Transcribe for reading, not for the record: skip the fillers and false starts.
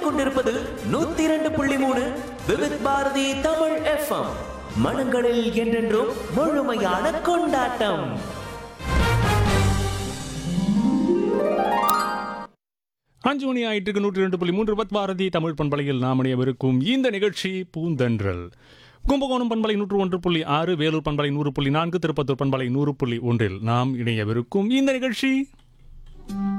கேட்டுக்கொண்டிருப்பது 102.3 விவித் பாரதி தமிழ் எஃப்எம். மனங்களில் என்றென்றும் முழுமையான கொண்டாட்டம். அஞ்சு மணி ஆயிட்டு 102.3 விவித் பாரதி தமிழ் பண்பலையில் நாம் இணையவிருக்கும் இந்த நிகழ்ச்சி பூந்தென்றல். கும்பகோணம் பண்பலை 101.6, வேலூர் பண்பலை 100.4, திருப்பத்தூர் பண்பலை 100.1 நாம் இணையவிருக்கும் இந்த நிகழ்ச்சி